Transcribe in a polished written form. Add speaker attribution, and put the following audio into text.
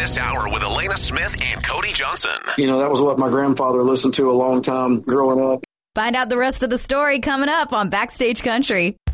Speaker 1: this hour with Elena Smith and Cody Johnson.
Speaker 2: You know, that was what my grandfather listened to a long time growing up.
Speaker 3: Find out the rest of the story coming up on Backstage Country.